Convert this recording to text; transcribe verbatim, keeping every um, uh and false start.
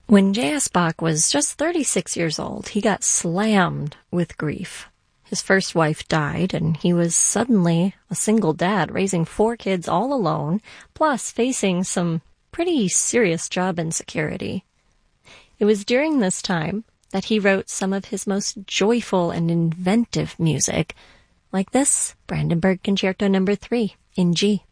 When J S. Bach was just thirty-six years old, he got slammed with grief. His first wife died, and he was suddenly a single dad, raising four kids all alone, plus facing some pretty serious job insecurity. It was during this time that he wrote some of his most joyful and inventive music, like this Brandenburg Concerto number three in G.